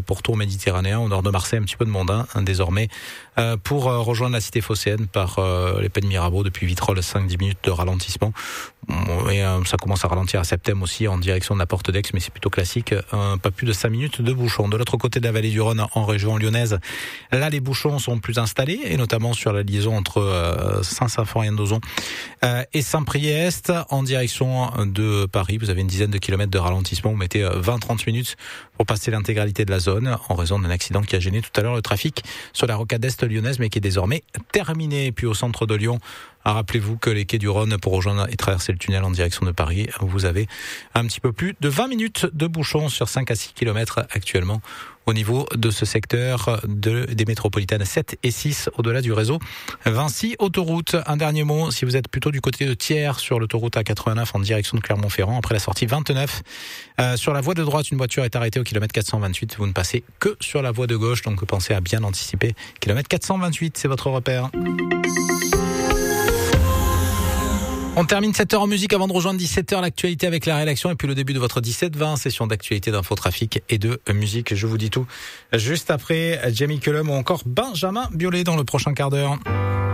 pourtour méditerranéen au nord de Marseille, un petit peu de monde désormais, pour rejoindre la cité phocéenne par les Pays de Mirabeau depuis Vitrolles, 5-10 minutes de ralentissement. Et ça commence à ralentir à Septem aussi en direction de la Porte d'Aix, mais c'est plutôt classique, pas plus de 5 minutes de bouchons. De l'autre côté de la vallée du Rhône, en région lyonnaise, là les bouchons sont plus installés, et notamment sur la liaison entre Saint-Symphorien-d'Ozon et Saint-Priest en direction de Paris. Vous avez une dizaine de kilomètres de ralentissement, vous mettez 20-30 minutes pour passer l'intégralité de la zone en raison d'un accident qui a gêné tout à l'heure le trafic sur la rocade est lyonnaise, mais qui est désormais terminé. Et puis au centre de Lyon, rappelez-vous que les quais du Rhône, pour rejoindre et traverser le tunnel en direction de Paris, vous avez un petit peu plus de 20 minutes de bouchons sur 5 à 6 kilomètres actuellement au niveau de ce secteur des métropolitaines 7 et 6 au-delà du réseau Vinci Autoroute. Un dernier mot, si vous êtes plutôt du côté de Thiers sur l'autoroute A89 en direction de Clermont-Ferrand, après la sortie 29, sur la voie de droite, une voiture est arrêtée au kilomètre 428. Vous ne passez que sur la voie de gauche, donc pensez à bien anticiper. Kilomètre 428, c'est votre repère. On termine 7h en musique avant de rejoindre 17h l'actualité avec la rédaction et puis le début de votre 17-20 session d'actualité d'infotrafic et de musique. Je vous dis tout juste après Jamie Cullum ou encore Benjamin Biolay dans le prochain quart d'heure.